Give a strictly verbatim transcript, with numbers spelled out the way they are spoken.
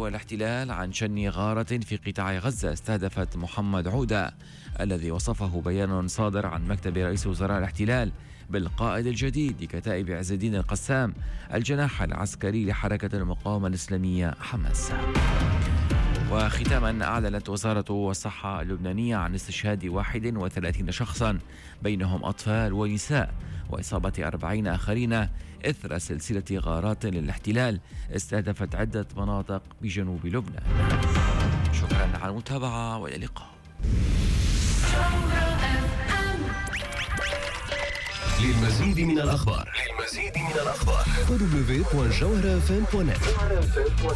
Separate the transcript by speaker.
Speaker 1: والاحتلال عن شن غارة في قطاع غزة استهدفت محمد عودة، الذي وصفه بيان صادر عن مكتب رئيس وزراء الاحتلال بالقائد الجديد لكتائب عز الدين القسام، الجناح العسكري لحركة المقاومة الإسلامية حماس. وختاما، أعلنت وزارة الصحة اللبنانية عن استشهاد واحد وثلاثين شخصا بينهم أطفال ونساء وإصابة أربعين آخرين إثر سلسلة غارات للاحتلال استهدفت عدة مناطق بجنوب لبنان. شكرا على المتابعة وإلى اللقاء.
Speaker 2: للمزيد من الأخبار للمزيد من الأخبار دبليو دبليو دوت جوهرة إف إم دوت نت.